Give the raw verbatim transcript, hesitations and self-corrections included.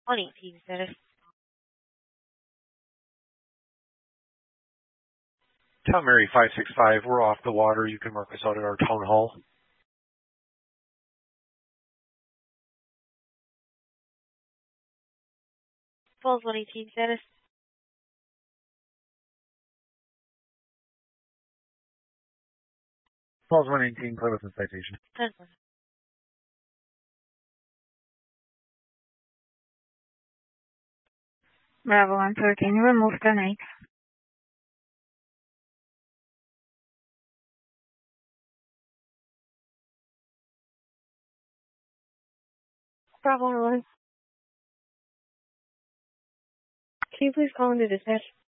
one eighteen status. Tom Mary five six five, we're off the water. You can mark us out at our town hall. Falls one eighteen status. Falls one eighteen, Plymouth and citation. ten. Bravo one thirteen, remove ten eight. Bravo one. Can you please call into dispatch?